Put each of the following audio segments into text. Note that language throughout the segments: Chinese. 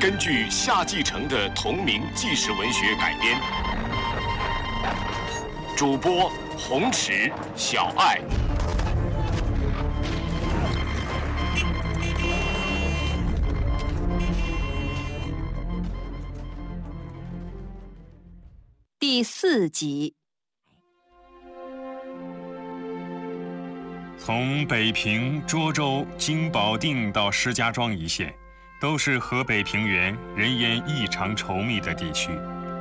根据夏继承的同名纪实文学改编。主播洪池、小爱。 第4集。 从北平、涿州、经保定到石家庄一线，都是河北平原人烟异常稠密的地区。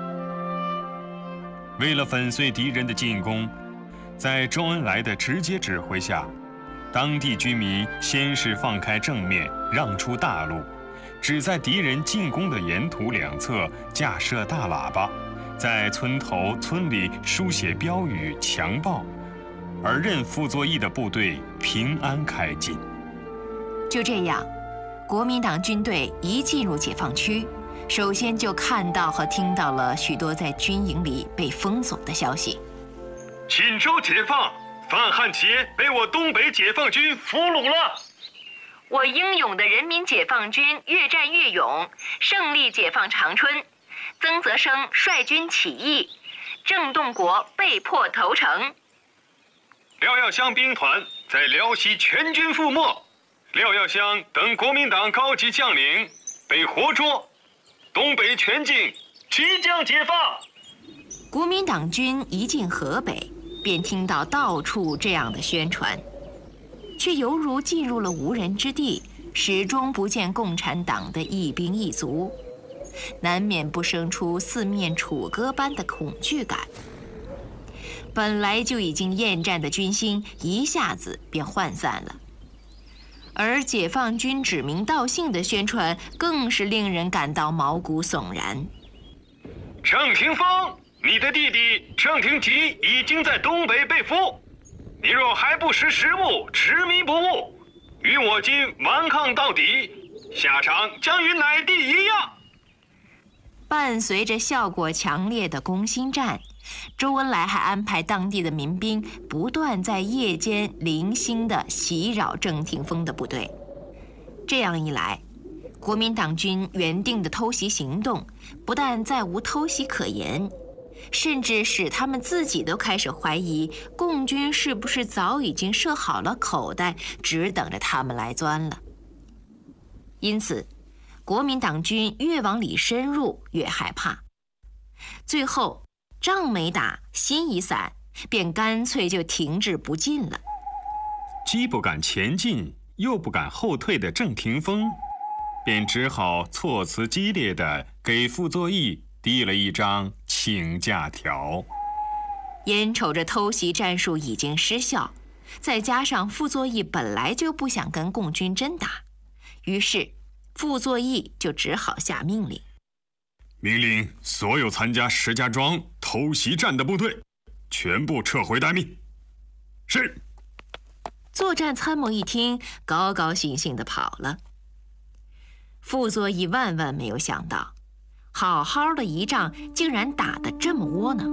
为了粉碎敌人的进攻，在周恩来的直接指挥下，当地居民先是放开正面，让出大路，只在敌人进攻的沿途两侧架设大喇叭，在村头村里书写标语强报，而任傅作义的部队平安开进。 就这样，国民党军队一进入解放区，首先就看到和听到了许多在军营里被封锁的消息。 锦州解放，范汉杰被我东北解放军俘虏了。 我英勇的人民解放军越战越勇，胜利解放长春。曾泽生率军起义，郑洞国被迫投诚。 廖耀湘兵团在辽西全军覆没，廖耀湘等国民党高级将领被活捉，东北全境即将解放。 国民党军一进河北，便听到到处这样的宣传，却犹如进入了无人之地，始终不见共产党的一兵一卒，难免不生出四面楚歌般的恐惧感。本来就已经厌战的军心一下子便涣散了，而解放军指名道姓的宣传更是令人感到毛骨悚然。 郑廷芳，你的弟弟郑廷吉已经在东北被俘，你若还不识时务，执迷不悟，与我军顽抗到底，下场将与乃弟一样。 伴随着效果强烈的攻心战，周恩来还安排当地的民兵不断在夜间零星地袭扰郑廷丰的部队。这样一来，国民党军原定的偷袭行动不但再无偷袭可言，甚至使他们自己都开始怀疑共军是不是早已经设好了口袋，只等着他们来钻了。因此，国民党军越往里深入越害怕，最后仗没打，心一散，便干脆就停滞不进了。 既不敢前进又不敢后退的郑廷丰，便只好措辞激烈地给傅作义递了一张请假条。 眼瞅着偷袭战术已经失效，再加上傅作义本来就不想跟共军真打，于是傅作义就只好下命令， 命令所有参加石家庄偷袭战的部队全部撤回待命。是。 作战参谋一听，高高兴兴地跑了。傅作义万万没有想到，好好的一仗竟然打得这么窝囊。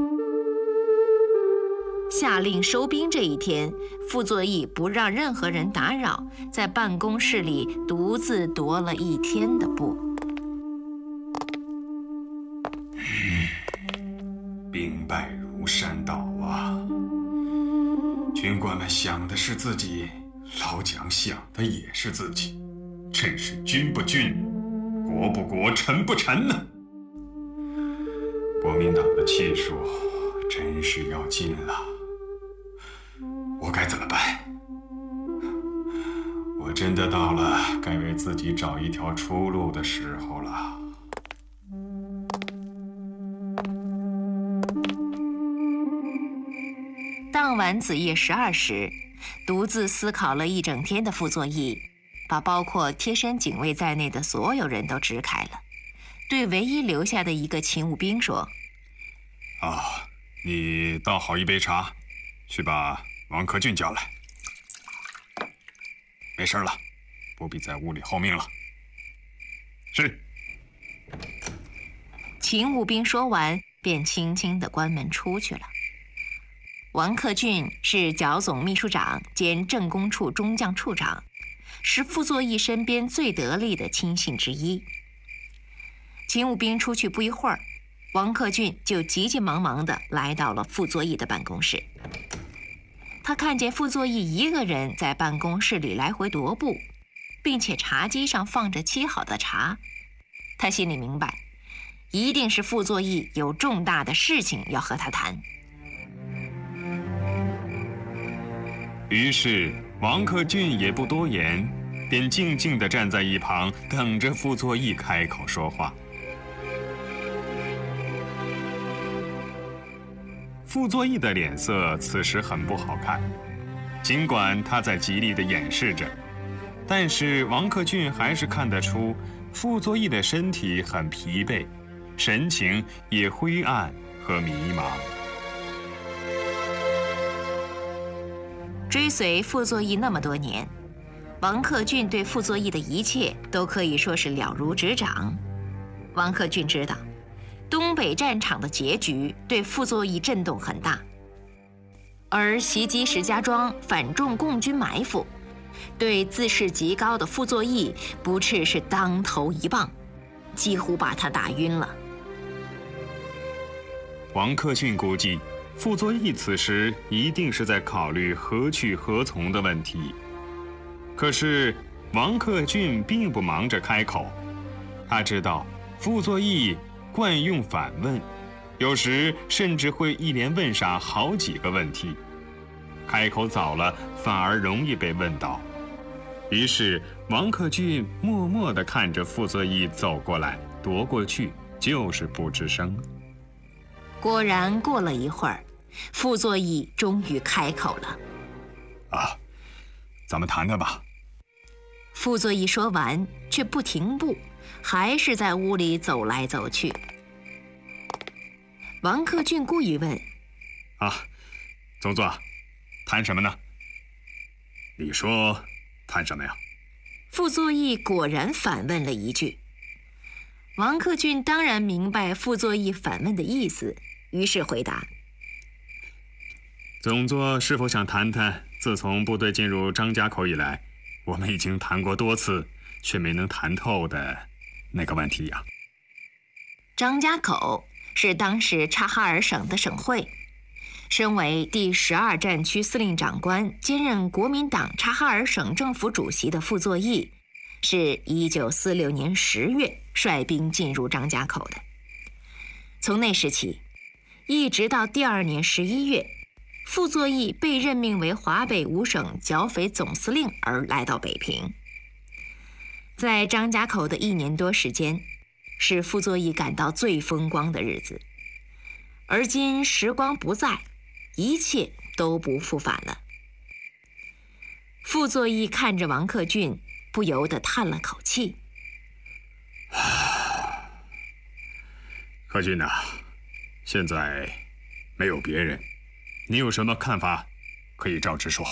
下令收兵这一天，傅作义不让任何人打扰，在办公室里独自踱了一天的步。 兵败如山倒啊！军官们想的是自己，老蒋想的也是自己，真是军不军，国不国，臣不臣呢。国民党的气数真是要尽了，我该怎么办？我真的到了该为自己找一条出路的时候了。 当晚子夜12时，独自思考了一整天的傅作义，把包括贴身警卫在内的所有人都支开了，对唯一留下的一个勤务兵说： 你倒好一杯茶，去把王克俊叫来。没事了，不必在屋里候命了。是。 勤务兵说完，便轻轻地关门出去了。王克俊是剿总秘书长兼政工处中将处长，是傅作义身边最得力的亲信之一。 勤务兵出去不一会儿，王克俊就急急忙忙地来到了傅作义的办公室。他看见傅作义一个人在办公室里来回踱步，并且茶几上放着沏好的茶。他心里明白，一定是傅作义有重大的事情要和他谈。 于是王克俊也不多言，便静静地站在一旁，等着傅作义开口说话。傅作义的脸色此时很不好看，尽管他在极力地掩饰着，但是王克俊还是看得出傅作义的身体很疲惫，神情也灰暗和迷茫。 追随傅作义那么多年，王克俊对傅作义的一切都可以说是了如指掌。王克俊知道，东北战场的结局对傅作义震动很大，而袭击石家庄、反中共军埋伏，对自视极高的傅作义不啻是当头一棒，几乎把他打晕了。 王克俊估计，傅作义此时一定是在考虑何去何从的问题。可是王克俊并不忙着开口，他知道傅作义惯用反问，有时甚至会一连问上好几个问题，开口早了反而容易被问到。于是王克俊默默地看着傅作义走过来，踱过去，就是不吱声。 果然过了一会儿，傅作义终于开口了：“ 咱们谈谈吧。” 傅作义说完，却不停步，还是在屋里走来走去。王克俊故意问：“ 总座，谈什么呢？你说谈什么呀？” 傅作义果然反问了一句。王克俊当然明白傅作义反问的意思，于是回答：“ 总座是否想谈谈自从部队进入张家口以来，我们已经谈过多次却没能谈透的那个问题呀？” 张家口是当时察哈尔省的省会，身为第12战区司令长官，兼任国民党察哈尔省政府主席的傅作义，是1946年10月率兵进入张家口的。从那时起，一直到第2年11月，傅作义被任命为华北5省剿匪总司令而来到北平。在张家口的1年多时间，是傅作义感到最风光的日子。而今时光不再，一切都不复返了。傅作义看着王克俊，不由得叹了口气：“ 克俊呐，现在没有别人，你有什么看法，可以照直说。”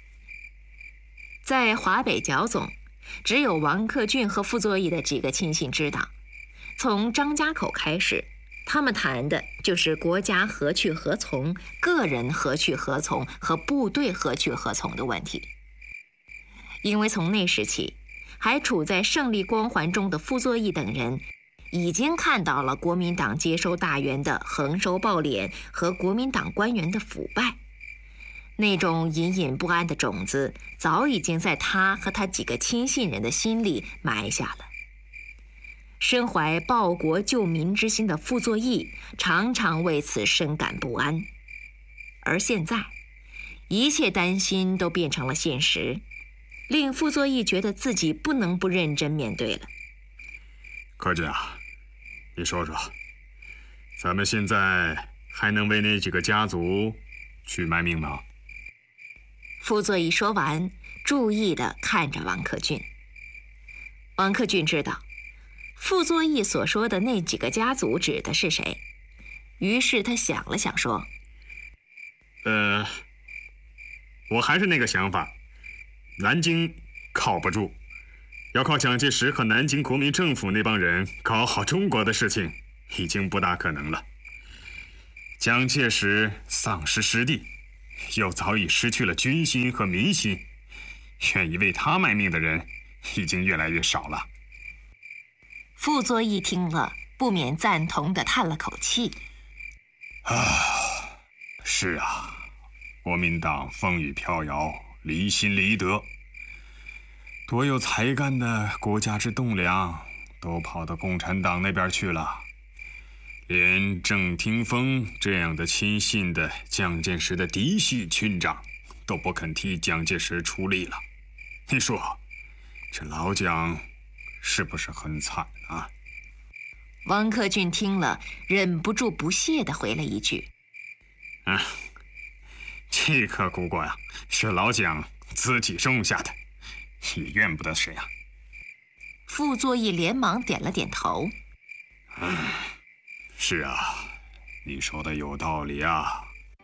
在华北剿总，只有王克俊和傅作义的几个亲信知道，从张家口开始，他们谈的就是国家何去何从、个人何去何从和部队何去何从的问题。因为从那时起，还处在胜利光环中的傅作义等人已经看到了国民党接收大员的横收暴敛和国民党官员的腐败，那种隐隐不安的种子早已经在他和他几个亲信人的心里埋下了。身怀报国救民之心的傅作义常常为此深感不安，而现在一切担心都变成了现实，令傅作义觉得自己不能不认真面对了。 克俊啊，你说说，咱们现在还能为那几个家族去卖命吗？ 傅作义说完，注意地看着王克俊。王克俊知道傅作义所说的那几个家族指的是谁，于是他想了想说：“ 我还是那个想法，南京靠不住，要靠蒋介石和南京国民政府那帮人搞好中国的事情，已经不大可能了。蒋介石丧失失地，又早已失去了军心和民心，愿意为他卖命的人已经越来越少了。” 傅作义听了， 不免赞同地叹了口气。 是啊，国民党风雨飘摇，离心离德，多有才干的国家之栋梁都跑到共产党那边去了，连郑廷锋这样的亲信的蒋介石的嫡系军长都不肯替蒋介石出力了。你说这老蒋是不是很惨啊？ 王克俊听了，忍不住不屑地回了一句： 这个蠱惑呀，是老蒋自己种下的，也怨不得谁啊。 傅作义连忙点了点头。 是啊，你说的有道理啊。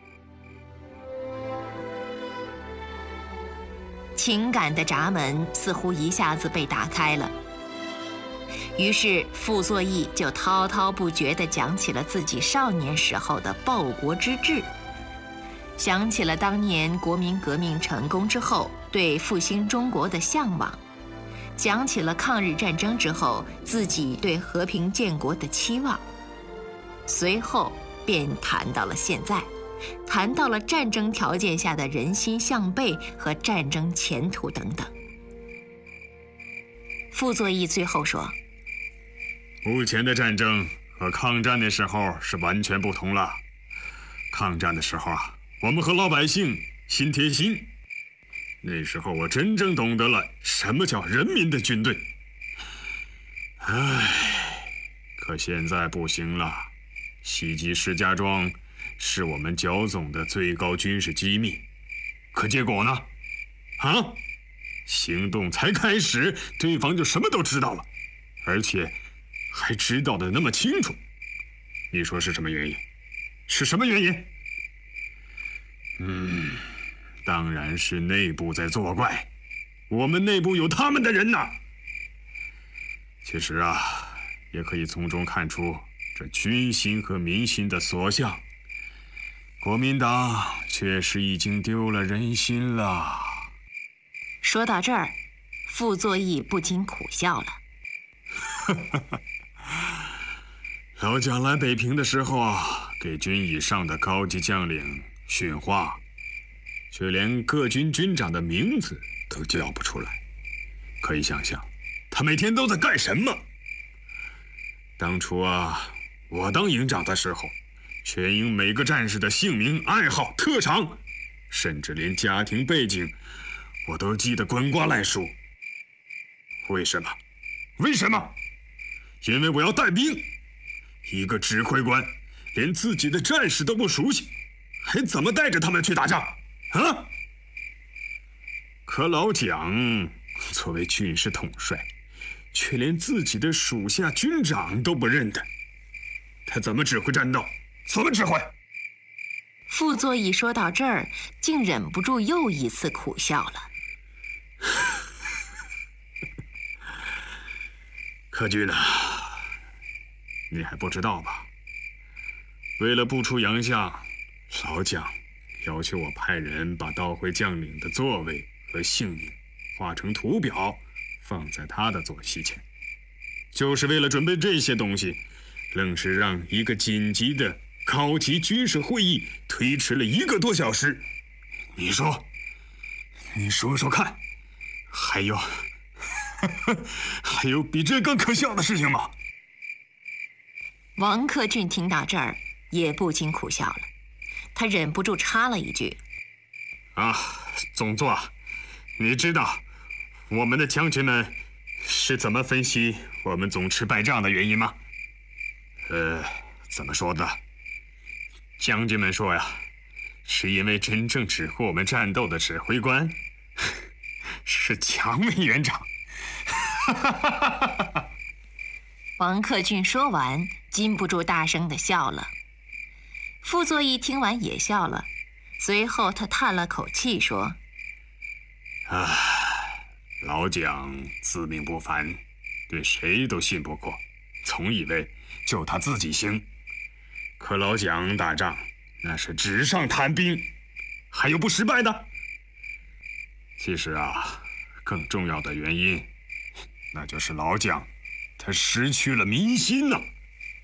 情感的闸门似乎一下子被打开了，于是傅作义就滔滔不绝地讲起了自己少年时候的报国之志，想起了当年国民革命成功之后对复兴中国的向往，讲起了抗日战争之后自己对和平建国的期望，随后便谈到了现在，谈到了战争条件下的人心向背和战争前途等等。傅作义最后说： 目前的战争和抗战的时候是完全不同了。抗战的时候啊，我们和老百姓心贴心，那时候我真正懂得了什么叫人民的军队。可现在不行了，袭击石家庄是我们剿总的最高军事机密，可结果呢？行动才开始，对方就什么都知道了，而且还知道的那么清楚。你说是什么原因？是什么原因？当然是内部在作怪，我们内部有他们的人呐。其实啊，也可以从中看出这军心和民心的所向。国民党确实已经丢了人心了。 说到这儿，傅作义不禁苦笑了。 老蒋来北平的时候啊，给军以上的高级将领训话，却连各军军长的名字都叫不出来。可以想象，他每天都在干什么。当初啊，我当营长的时候，全营每个战士的姓名、爱好、特长，甚至连家庭背景，我都记得滚瓜烂熟。为什么？为什么？因为我要带兵。一个指挥官连自己的战士都不熟悉，还怎么带着他们去打仗啊？可老蒋作为军事统帅，却连自己的属下军长都不认得，他怎么指挥战斗？怎么指挥？ 傅作义说到这儿，竟忍不住又一次苦笑了。 克军啊，你还不知道吧？为了不出洋相，老蒋要求我派人把刀会将领的座位和姓名画成图表，放在他的左膝前，就是为了准备这些东西，愣是让一个紧急的高级军事会议推迟了1个多小时。你说说看，还有比这更可笑的事情吗？ 王克俊听到这儿也不禁苦笑了，他忍不住插了一句： 总座，你知道我们的将军们是怎么分析我们总吃败仗的原因吗？怎么说的？将军们说呀，是因为真正指挥我们战斗的指挥官是蒋委员长。 王克俊说完，禁不住大声地笑了。傅作义听完也笑了，随后他叹了口气说： 老蒋自命不凡，对谁都信不过，总以为就他自己行。可老蒋打仗那是纸上谈兵，还有不失败的。其实啊，更重要的原因，那就是老蒋他失去了民心呐。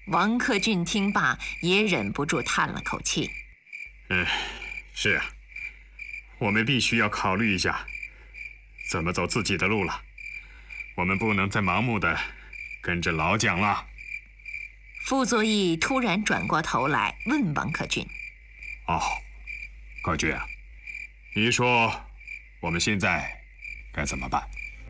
王克俊听罢也忍不住叹了口气。 是啊，我们必须要考虑一下怎么走自己的路了。我们不能再盲目的跟着老蒋了。 傅作义突然转过头来问王克俊：“ 克俊啊，你说我们现在该怎么办？”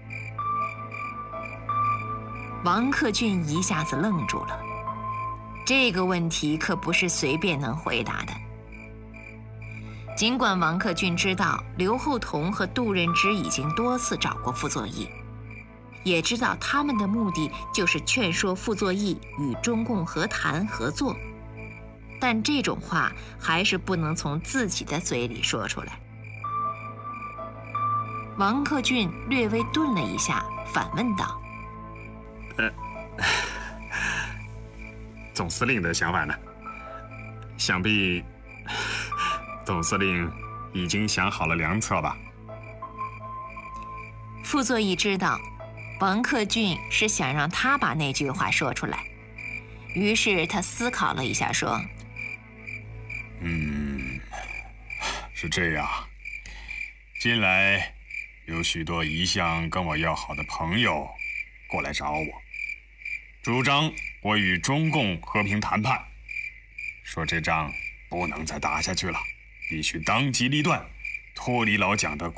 王克俊一下子愣住了，这个问题可不是随便能回答的。尽管王克俊知道刘厚同和杜任之已经多次找过傅作义，也知道他们的目的就是劝说傅作义与中共和谈合作，但这种话还是不能从自己的嘴里说出来。王克俊略微顿了一下，反问道：“ 总司令的想法呢？想必总司令已经想好了良策吧？” 傅作义知道王克俊是想让他把那句话说出来，于是他思考了一下说：“ 是这样，近来有许多一向跟我要好的朋友过来找我，主张我与中共和平谈判，说这仗不能再打下去了，必须当机立断，脱离老蒋的